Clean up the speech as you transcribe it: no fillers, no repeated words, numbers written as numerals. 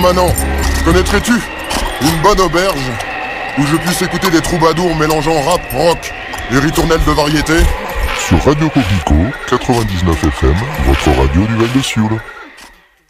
Manon, connaîtrais-tu une bonne auberge où je puisse écouter des troubadours mélangeant rap, rock et ritournelles de variété? Sur Radio Coquelicot, 99 FM, votre radio du Val de Sioule.